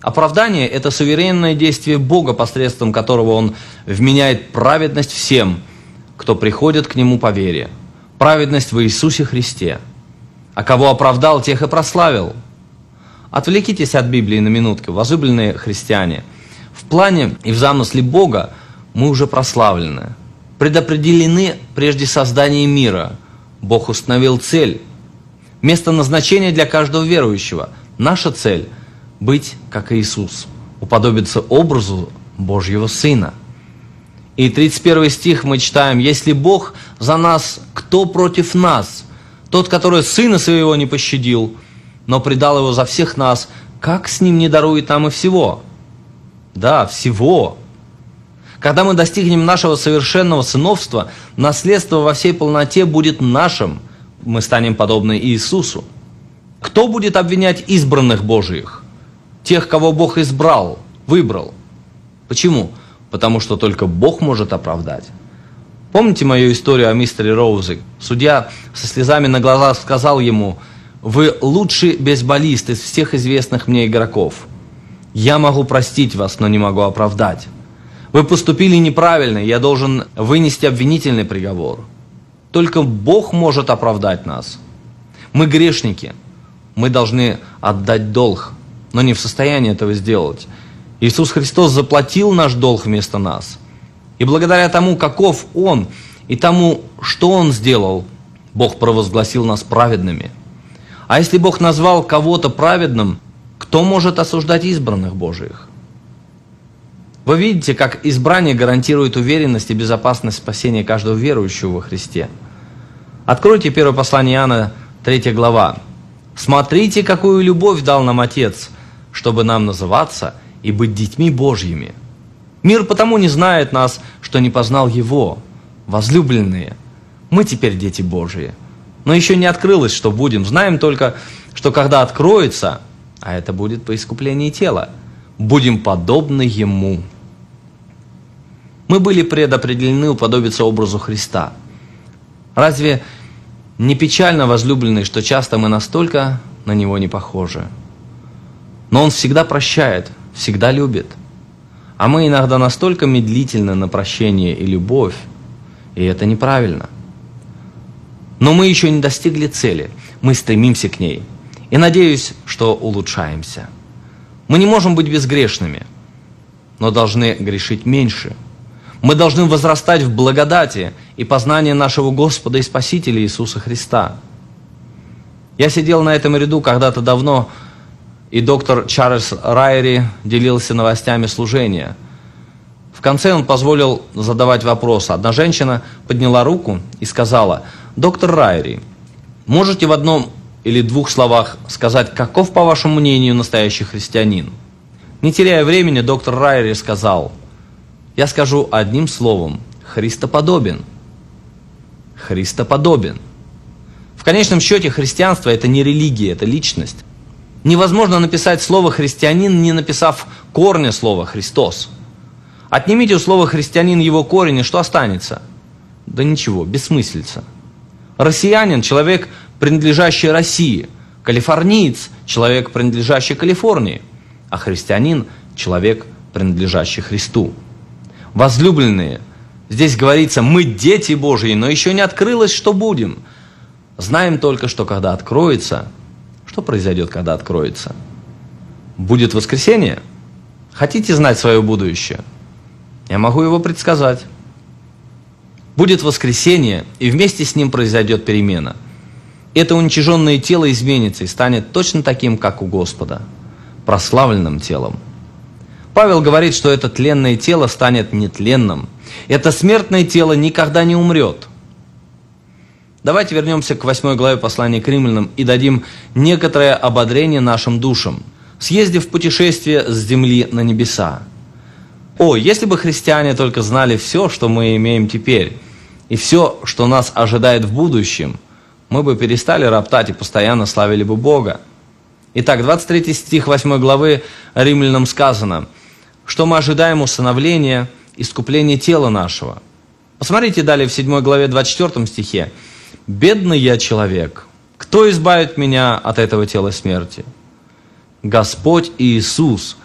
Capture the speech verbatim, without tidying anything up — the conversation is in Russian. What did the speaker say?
Оправдание – это суверенное действие Бога, посредством которого Он вменяет праведность всем, кто приходит к Нему по вере. Праведность в Иисусе Христе. А кого оправдал, тех и прославил. Отвлекитесь от Библии на минутку, возлюбленные христиане. В плане и в замысле Бога мы уже прославлены, предопределены прежде создания мира. Бог установил цель, место назначения для каждого верующего. Наша цель – быть как Иисус, уподобиться образу Божьего Сына. И тридцать первый стих мы читаем: «Если Бог за нас, кто против нас? Тот, который Сына Своего не пощадил, но предал Его за всех нас, как с Ним не дарует нам и всего?» Да, всего. Когда мы достигнем нашего совершенного сыновства, наследство во всей полноте будет нашим. Мы станем подобны Иисусу. Кто будет обвинять избранных Божиих? Тех, кого Бог избрал, выбрал. Почему? Потому что только Бог может оправдать. Помните мою историю о мистере Роузе? Судья со слезами на глазах сказал ему: «Вы лучший бейсболист из всех известных мне игроков. Я могу простить вас, но не могу оправдать. Вы поступили неправильно, я должен вынести обвинительный приговор. Только Бог может оправдать нас. Мы грешники, мы должны отдать долг, но не в состоянии этого сделать. Иисус Христос заплатил наш долг вместо нас. И благодаря тому, каков Он, и тому, что Он сделал, Бог провозгласил нас праведными. А если Бог назвал кого-то праведным, кто может осуждать избранных Божиих? Вы видите, как избрание гарантирует уверенность и безопасность спасения каждого верующего во Христе. Откройте первое послание Иоанна, третья глава. «Смотрите, какую любовь дал нам Отец, чтобы нам называться и быть детьми Божьими. Мир потому не знает нас, что не познал Его. Возлюбленные, мы теперь дети Божьи. Но еще не открылось, что будем. Знаем только, что когда откроется, а это будет по искуплении тела, будем подобны Ему». Мы были предопределены уподобиться образу Христа. Разве не печально, возлюбленные, что часто мы настолько на Него не похожи? Но Он всегда прощает, всегда любит. А мы иногда настолько медлительны на прощение и любовь, и это неправильно. Но мы еще не достигли цели, мы стремимся к ней. И надеюсь, что улучшаемся. Мы не можем быть безгрешными, но должны грешить меньше. Мы должны возрастать в благодати и познании нашего Господа и Спасителя Иисуса Христа. Я сидел на этом ряду когда-то давно, и доктор Чарльз Райери делился новостями служения. В конце он позволил задавать вопросы. Одна женщина подняла руку и сказала: «Доктор Райери, можете в одном или двух словах сказать, каков, по вашему мнению, настоящий христианин?» Не теряя времени, доктор Райери сказал: «Я скажу одним словом: христоподобен». Христоподобен. В конечном счете, христианство – это не религия, это личность. Невозможно написать слово «христианин», не написав корня слова «Христос». Отнимите у слова «христианин» его корень, и что останется? Да ничего, бессмыслица. Россиянин – человек, принадлежащий России. Калифорниец – человек, принадлежащий Калифорнии. А христианин – человек, принадлежащий Христу. Возлюбленные, здесь говорится: мы дети Божьи, но еще не открылось, что будем. Знаем только, что когда откроется, что произойдет, когда откроется? Будет воскресение? Хотите знать свое будущее? Я могу его предсказать. Будет воскресение, и вместе с ним произойдет перемена. Это уничиженное тело изменится и станет точно таким, как у Господа, прославленным телом. Павел говорит, что это тленное тело станет нетленным. Это смертное тело никогда не умрет. Давайте вернемся к восьмой главе послания к Римлянам и дадим некоторое ободрение нашим душам, съездив в путешествие с земли на небеса. О, если бы христиане только знали все, что мы имеем теперь, и все, что нас ожидает в будущем, мы бы перестали роптать и постоянно славили бы Бога. Итак, двадцать третий стих восьмой главы Римлянам сказано, что мы ожидаем усыновления, искупления тела нашего. Посмотрите далее в седьмой главе двадцать четвёртом стихе. «Бедный я человек, кто избавит меня от этого тела смерти? Господь Иисус,